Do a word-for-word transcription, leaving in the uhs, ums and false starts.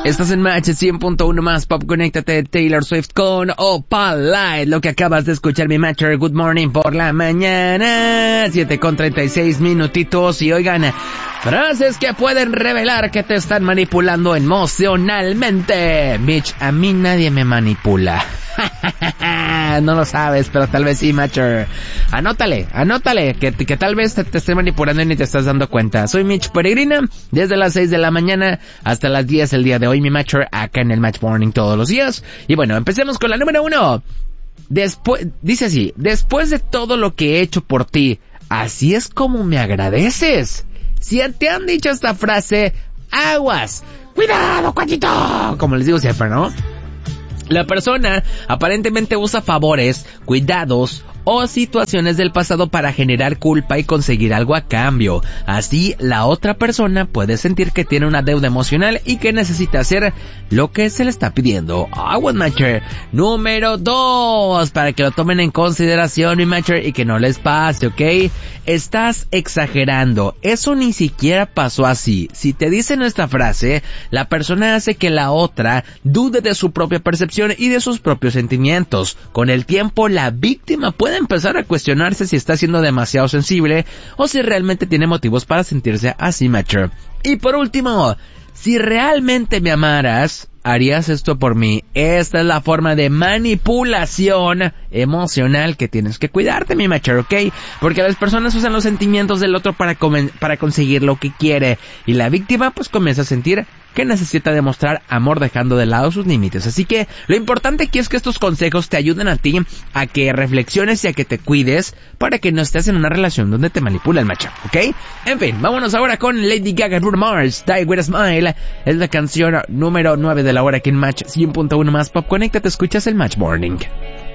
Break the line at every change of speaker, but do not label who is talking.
Estás en Match cien punto uno más Pop. Conéctate, Taylor Swift con Opalite. Lo que acabas de escuchar, mi Matcher. Good morning por la mañana. siete con treinta y seis minutitos. Y oigan, frases que pueden revelar que te están manipulando emocionalmente. Bitch, a mí nadie me manipula. No lo sabes, pero tal vez sí, Matcher. Anótale, anótale, que, que tal vez te, te esté manipulando y ni te estás dando cuenta. Soy Mitch Peregrina, desde las seis de la mañana hasta las diez el día de hoy, mi Matcher, acá en el Match Morning todos los días. Y bueno, empecemos con la número uno. Después, dice así, después de todo lo que he hecho por ti, así es como me agradeces. Si te han dicho esta frase, aguas, cuidado, cuachito, como les digo siempre, ¿no? La persona aparentemente usa favores, cuidados o situaciones del pasado para generar culpa y conseguir algo a cambio. Así, la otra persona puede sentir que tiene una deuda emocional y que necesita hacer lo que se le está pidiendo. Agua, Matcher. Número dos, para que lo tomen en consideración, mi Matcher, y que no les pase, ¿ok? Estás exagerando. Eso ni siquiera pasó así. Si te dicen esta frase, la persona hace que la otra dude de su propia percepción y de sus propios sentimientos. Con el tiempo, la víctima puede empezar a cuestionarse si está siendo demasiado sensible o si realmente tiene motivos para sentirse así, Matcher. Y por último, si realmente me amaras, harías esto por mí. Esta es la forma de manipulación emocional que tienes que cuidarte, mi Matcher, ¿ok? Porque las personas usan los sentimientos del otro para, para conseguir lo que quiere. Y la víctima pues comienza a sentir que necesita demostrar amor dejando de lado sus límites. Así que lo importante aquí es que estos consejos te ayuden a ti a que reflexiones y a que te cuides para que no estés en una relación donde te manipula el macho, ¿ok? En fin, vámonos ahora con Lady Gaga, Bruno Mars, Die With A Smile. Es la canción número nueve de la hora aquí en Match cien punto uno más Pop. Conéctate, escuchas el Match Morning.